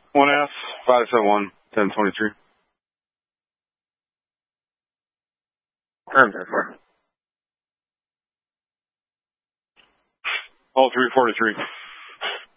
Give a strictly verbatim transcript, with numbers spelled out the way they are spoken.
one S, five seven one, ten twenty-three. Time ten four. All three forty-three.